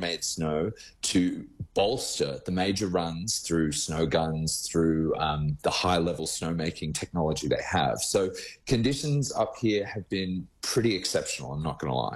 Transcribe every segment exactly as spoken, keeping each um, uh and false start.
made snow to bolster the major runs through snow guns, through um, the high-level snowmaking technology they have. So conditions up here have been pretty exceptional, I'm not going to lie.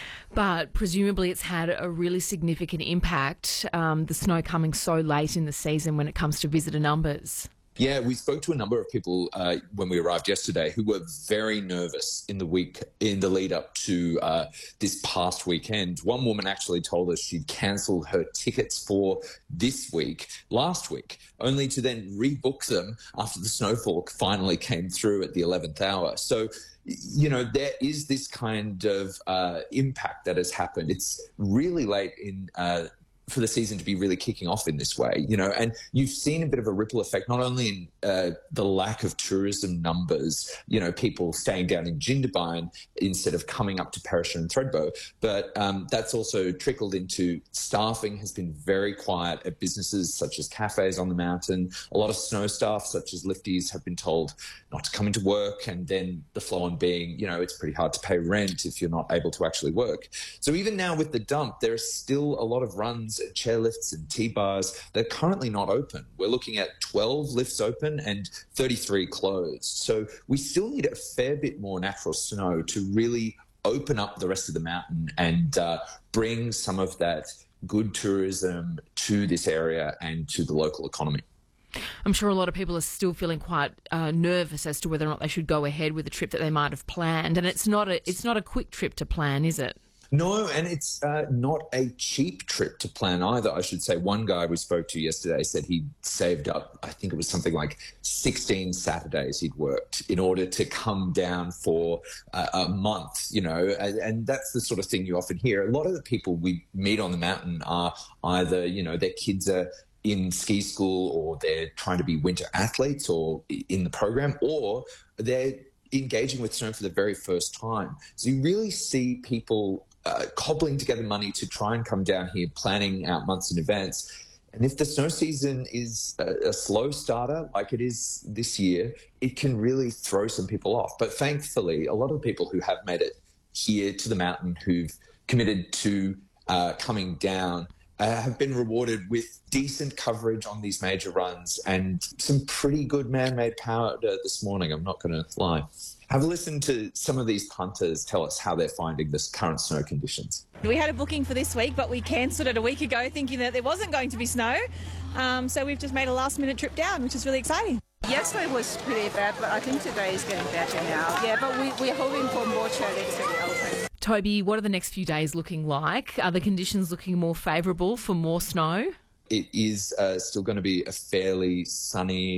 But presumably it's had a really significant impact, um, the snow coming so late in the season when it comes to visitor numbers. Yeah, we spoke to a number of people uh, when we arrived yesterday who were very nervous in the week, in the lead up to uh, this past weekend. One woman actually told us she'd cancelled her tickets for this week, last week, only to then rebook them after the snowfall finally came through at the eleventh hour. So, you know, there is this kind of uh, impact that has happened. It's really late in uh for the season to be really kicking off in this way, you know, and you've seen a bit of a ripple effect, not only in uh, the lack of tourism numbers, you know, people staying down in Jindabyne instead of coming up to Perisher and Thredbo, but um, that's also trickled into staffing has been very quiet at businesses such as cafes on the mountain. A lot of snow staff, such as lifties, have been told not to come into work, and then the flow on being, you know, it's pretty hard to pay rent if you're not able to actually work. So even now with the dump, there are still a lot of runs, chairlifts and T-bars. They're currently not open. We're looking at twelve lifts open and thirty-three closed. So we still need a fair bit more natural snow to really open up the rest of the mountain and uh, bring some of that good tourism to this area and to the local economy. I'm sure a lot of people are still feeling quite uh, nervous as to whether or not they should go ahead with the trip that they might have planned. And it's not a, it's not a quick trip to plan, is it? No, and it's uh, not a cheap trip to plan either, I should say. One guy we spoke to yesterday said he'd saved up, I think it was something like sixteen Saturdays he'd worked in order to come down for uh, a month, you know, and, and that's the sort of thing you often hear. A lot of the people we meet on the mountain are either, you know, their kids are in ski school, or they're trying to be winter athletes or in the program, or they're engaging with snow for the very first time. So you really see people Uh, cobbling together money to try and come down here, planning out months in advance. And if the snow season is a, a slow starter, like it is this year, it can really throw some people off. But thankfully, a lot of the people who have made it here to the mountain, who've committed to uh, coming down, uh, have been rewarded with decent coverage on these major runs and some pretty good man-made power uh, this morning, I'm not going to lie. Have a listen to some of these punters tell us how they're finding this current snow conditions. We had a booking for this week, but we cancelled it a week ago thinking that there wasn't going to be snow. Um, so we've just made a last-minute trip down, which is really exciting. Yesterday was pretty bad, but I think today is getting better now. Yeah, but we, we're hoping for more chairlifts to be open. Toby, what are the next few days looking like? Are the conditions looking more favourable for more snow? It is uh, still going to be a fairly sunny